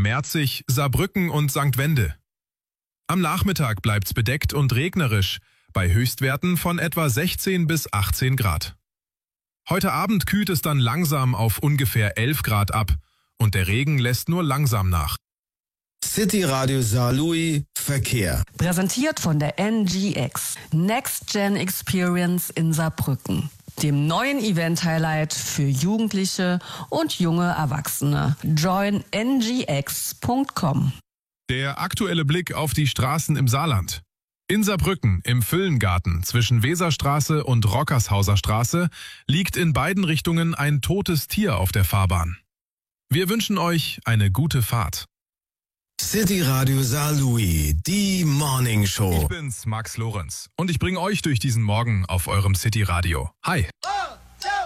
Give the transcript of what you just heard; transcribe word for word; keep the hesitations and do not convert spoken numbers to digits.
Merzig, Saarbrücken und Sankt Wende. Am Nachmittag bleibt's bedeckt und regnerisch, bei Höchstwerten von etwa sechzehn bis achtzehn Grad. Heute Abend kühlt es dann langsam auf ungefähr elf Grad ab und der Regen lässt nur langsam nach. City Radio Saarlouis Verkehr. Präsentiert von der N G X, Next Gen Experience in Saarbrücken, dem neuen Event-Highlight für Jugendliche und junge Erwachsene. join n g x punkt com. Der aktuelle Blick auf die Straßen im Saarland. In Saarbrücken im Füllengarten zwischen Weserstraße und Rockershauser Straße liegt in beiden Richtungen ein totes Tier auf der Fahrbahn. Wir wünschen euch eine gute Fahrt. City Radio Saarlouis, die Morning Show. Ich bin's, Max Lorenz, und ich bringe euch durch diesen Morgen auf eurem City Radio. Hi!